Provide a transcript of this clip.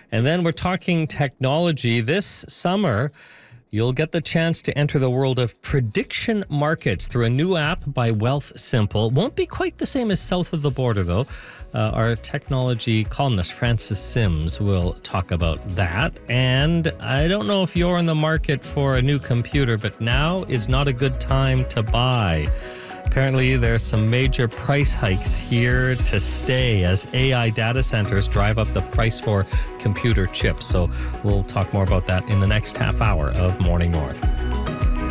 And then we're talking technology. This summer, you'll get the chance to enter the world of prediction markets through a new app by Wealthsimple. Won't be quite the same as south of the border, though. Our technology columnist, Francis Sims, will talk about that. And I don't know if you're in the market for a new computer, but now is not a good time to buy. Apparently, there's some major price hikes here to stay as AI data centers drive up the price for computer chips. So we'll talk more about that in the next half hour of Morning North.